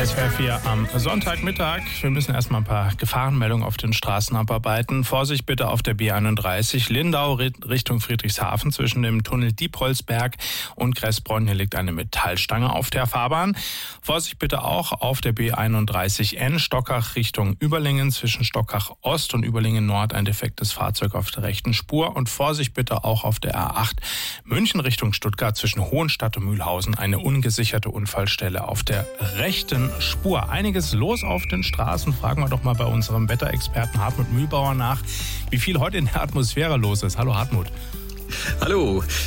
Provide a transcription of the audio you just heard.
SWR 4 am Sonntagmittag. Wir müssen erstmal ein paar Gefahrenmeldungen auf den Straßen abarbeiten. Vorsicht bitte auf der B31 Lindau Richtung Friedrichshafen zwischen dem Tunnel Diepholzberg und Kressbronn. Hier liegt eine Metallstange auf der Fahrbahn. Vorsicht bitte auch auf der B31N Stockach Richtung Überlingen zwischen Stockach Ost und Überlingen Nord ein defektes Fahrzeug auf der rechten Spur. Und Vorsicht bitte auch auf der A8 München Richtung Stuttgart zwischen Hohenstadt und Mühlhausen eine ungesicherte Unfallstelle auf der rechten Spur. Einiges los auf den Straßen. Fragen wir doch mal bei unserem Wetterexperten Hartmut Mühlbauer nach, wie viel heute in der Atmosphäre los ist. Hallo Hartmut. Hallo.